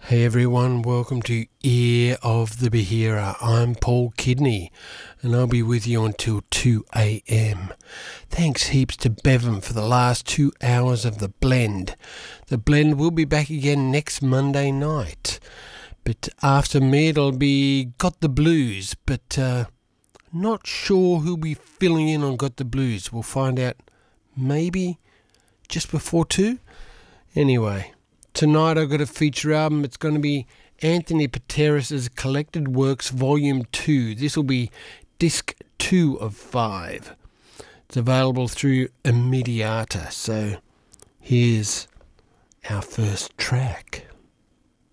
Hey everyone, welcome to Ear of the Behira. I'm Paul Kidney and I'll be with you until 2 a.m. Thanks heaps to Bevan for the last 2 hours of the blend. The blend will be back again next Monday night. But after me it'll be Got the Blues, but not sure who'll be filling in on Got the Blues. We'll find out maybe just before 2. Anyway, tonight I've got a feature album. It's going to be Anthony Pateras' Collected Works Volume 2. This will be disc 2 of 5. It's available through Immediata. So here's our first track.